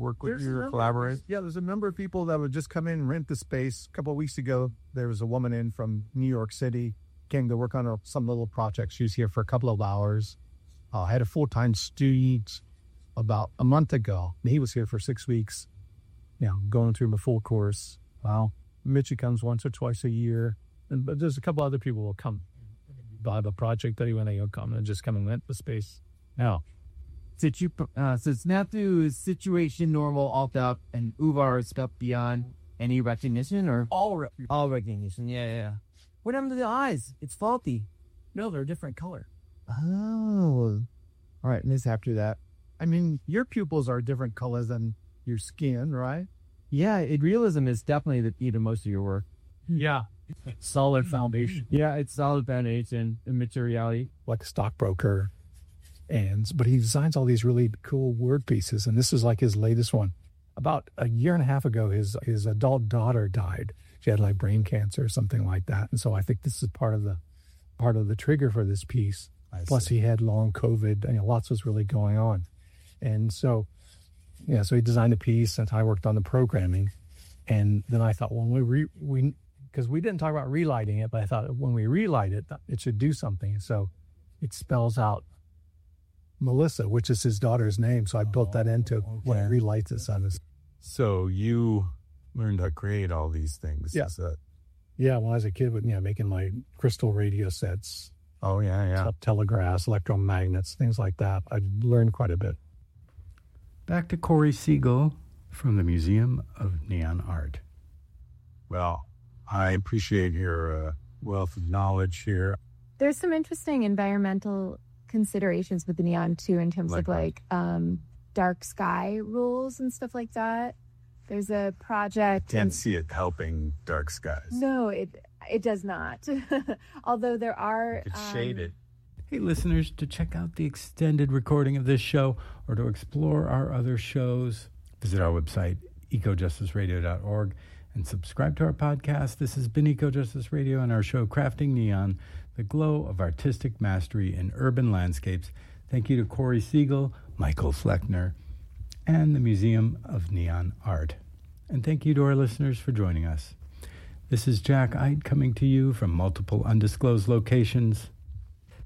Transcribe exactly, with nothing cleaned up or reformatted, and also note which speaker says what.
Speaker 1: work with
Speaker 2: There's
Speaker 1: you
Speaker 2: a
Speaker 1: or
Speaker 2: number-
Speaker 1: collaborate?
Speaker 2: Yeah, there's a number of people that would just come in and rent the space. A couple of weeks ago, there was a woman in from New York City, came to work on a, some little project. She was here for a couple of hours. Uh, I had a full-time student about a month ago. He was here for six weeks, you know, going through the full course. Wow. Mitchie comes once or twice a year. And, but there's a couple other people who will come. They'll have a project that when they come and just come and rent the space.
Speaker 3: Now, situ- uh, so Snafu is situation normal, alt up, and Uvar is stuff beyond any recognition or
Speaker 2: All re-
Speaker 3: all recognition. Yeah, yeah. What happened to the eyes? It's faulty.
Speaker 2: No, they're a different color.
Speaker 3: Oh, all right. And this after that.
Speaker 2: I mean, your pupils are different colors than your skin, right?
Speaker 3: Yeah, it, realism is definitely the key to most of your work.
Speaker 2: Yeah. Solid foundation.
Speaker 3: Yeah, it's solid foundation and materiality.
Speaker 2: Like a stockbroker. And, but he designs all these really cool word pieces. And this is like his latest one. About a year and a half ago, his, his adult daughter died. She had like brain cancer or something like that. And so I think this is part of the, part of the trigger for this piece.
Speaker 1: I
Speaker 2: Plus
Speaker 1: see.
Speaker 2: he had long COVID and you know, lots was really going on. And so, yeah, so he designed a piece and I worked on the programming. And then I thought, well, we, re, we, because we didn't talk about relighting it, but I thought when we relight it, it should do something. So it spells out Melissa, which is his daughter's name. So I built that into
Speaker 1: okay.
Speaker 2: when it relights it. So
Speaker 1: So you learned to create all these things.
Speaker 2: Yeah.
Speaker 1: Is that-
Speaker 2: yeah, when I was a kid, you know, making my crystal radio sets,
Speaker 1: oh, yeah, yeah.
Speaker 2: telegraphs, electromagnets, things like that. I learned quite a bit.
Speaker 4: Back to Corey Siegel from the Museum of Neon Art.
Speaker 1: Well, I appreciate your uh, wealth of knowledge here.
Speaker 5: There's some interesting environmental considerations with the neon too, in terms
Speaker 1: Like
Speaker 5: of
Speaker 1: what?
Speaker 5: like um, dark sky rules and stuff like that. There's a project.
Speaker 1: Can't
Speaker 5: in-
Speaker 1: see it helping dark skies.
Speaker 5: No, it it does not. Although there are.
Speaker 1: You could
Speaker 5: um,
Speaker 1: shade it.
Speaker 4: Hey, listeners, to check out the extended recording of this show or to explore our other shows, visit our website, eco justice radio dot org, and subscribe to our podcast. This has been Eco Justice Radio and our show, Crafting Neon, the glow of artistic mastery in urban landscapes. Thank you to Corey Siegel, Michael Fleckner, and the Museum of Neon Art. And thank you to our listeners for joining us. This is Jack Ide coming to you from multiple undisclosed locations.